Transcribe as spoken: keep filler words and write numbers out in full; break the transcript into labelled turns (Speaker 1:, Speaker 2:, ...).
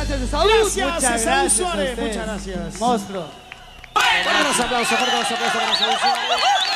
Speaker 1: gracias a Saúl.
Speaker 2: Gracias,
Speaker 1: Muchas
Speaker 2: Saúl
Speaker 1: gracias
Speaker 2: Suárez.
Speaker 1: a usted.
Speaker 2: Muchas gracias.
Speaker 1: Monstruo.
Speaker 2: Fuertes aplausos, fuertes aplausos para Saúl Suárez.